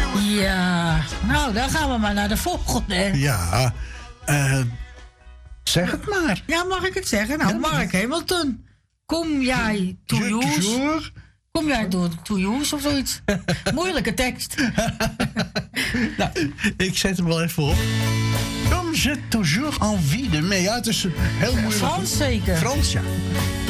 Ja, nou, dan gaan we maar naar de volgende. Ja, zeg het maar. Ja, mag ik het zeggen? Nou, Mark Hamilton. Kom jij toujours? Kom jij door toujours of zoiets? Moeilijke tekst. Nou, ik zet hem wel even op. Comme j'ai toujours envie de... Ja, het is heel moeilijk. Frans zeker. Frans, ja.